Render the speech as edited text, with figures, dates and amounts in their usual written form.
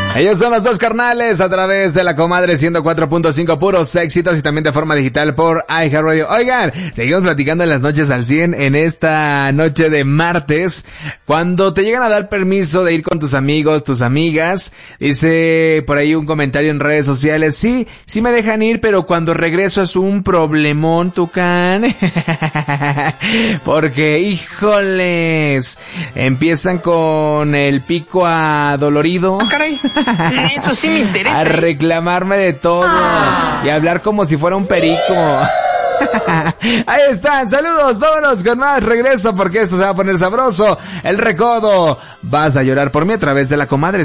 Ellos son los dos carnales a través de la comadre 104.5, puros éxitos, y también de forma digital por iHeartRadio. Oigan, seguimos platicando en las noches al 100 en esta noche de martes. Cuando te llegan a dar permiso de ir con tus amigos, tus amigas, dice por ahí un comentario en redes sociales: sí me dejan ir, pero cuando regreso es un problemón, tucán. Porque, híjoles, empiezan con el pico adolorido. Ah, caray. Eso sí me interesa. A reclamarme de todo y a hablar como si fuera un perico. Ahí están, saludos, vámonos con más, regreso porque esto se va a poner sabroso. El Recodo, vas a llorar por mí a través de la comadre